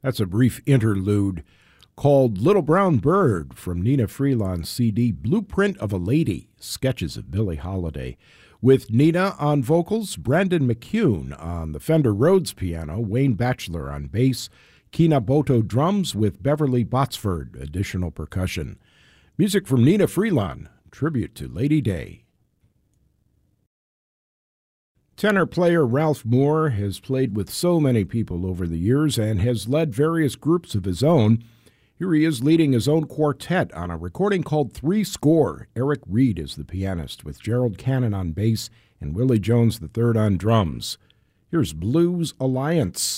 That's a brief interlude called Little Brown Bird from Nina Freeland's CD Blueprint of a Lady, Sketches of Billie Holiday, with Nina on vocals, Brandon McCune on the Fender Rhodes piano, Wayne Batchelor on bass, Kina Boto drums with Beverly Botsford, additional percussion. Music from Nina Freeland, tribute to Lady Day. Tenor player Ralph Moore has played with so many people over the years and has led various groups of his own. Here he is leading his own quartet on a recording called Three Score. Eric Reed is the pianist, with Gerald Cannon on bass and Willie Jones III on drums. Here's Blues Alliance.